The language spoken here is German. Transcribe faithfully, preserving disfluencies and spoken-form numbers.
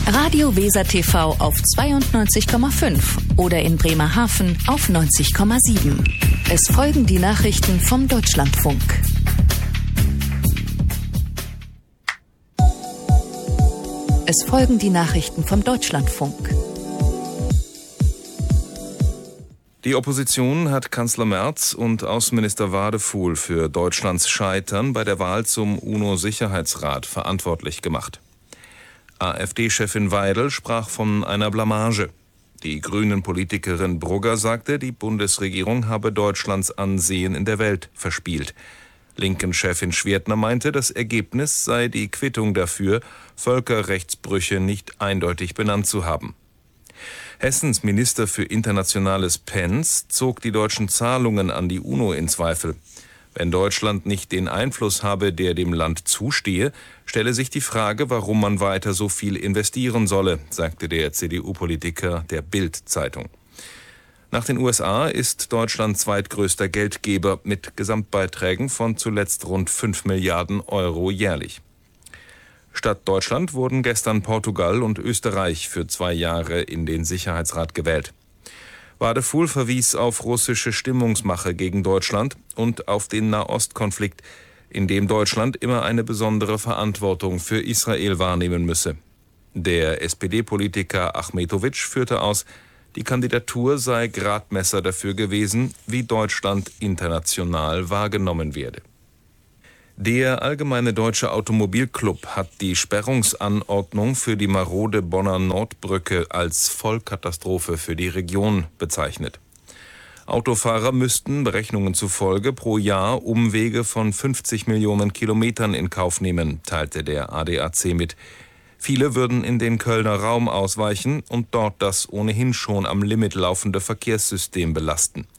Radio Weser T V auf zweiundneunzig Komma fünf oder in Bremerhaven auf neunzig Komma sieben. Es folgen die Nachrichten vom Deutschlandfunk. Es folgen die Nachrichten vom Deutschlandfunk. Die Opposition hat Kanzler Merz und Außenminister Wadefuhl für Deutschlands Scheitern bei der Wahl zum UNO-Sicherheitsrat verantwortlich gemacht. AfD-Chefin Weidel sprach von einer Blamage. Die Grünen-Politikerin Brugger sagte, die Bundesregierung habe Deutschlands Ansehen in der Welt verspielt. Linken-Chefin Schwertner meinte, das Ergebnis sei die Quittung dafür, Völkerrechtsbrüche nicht eindeutig benannt zu haben. Hessens Minister für Internationales Pence zog die deutschen Zahlungen an die UNO in Zweifel. Wenn Deutschland nicht den Einfluss habe, der dem Land zustehe, stelle sich die Frage, warum man weiter so viel investieren solle, sagte der C D U-Politiker der Bild-Zeitung. Nach den U S A ist Deutschland zweitgrößter Geldgeber mit Gesamtbeiträgen von zuletzt rund fünf Milliarden Euro jährlich. Statt Deutschland wurden gestern Portugal und Österreich für zwei Jahre in den Sicherheitsrat gewählt. Wadefuhl verwies auf russische Stimmungsmache gegen Deutschland und auf den Nahostkonflikt, in dem Deutschland immer eine besondere Verantwortung für Israel wahrnehmen müsse. Der S P D-Politiker Achmetowitsch führte aus, die Kandidatur sei Gradmesser dafür gewesen, wie Deutschland international wahrgenommen werde. Der Allgemeine Deutsche Automobilclub hat die Sperrungsanordnung für die marode Bonner Nordbrücke als Vollkatastrophe für die Region bezeichnet. Autofahrer müssten Berechnungen zufolge pro Jahr Umwege von fünfzig Millionen Kilometern in Kauf nehmen, teilte der A D A C mit. Viele würden in den Kölner Raum ausweichen und dort das ohnehin schon am Limit laufende Verkehrssystem belasten.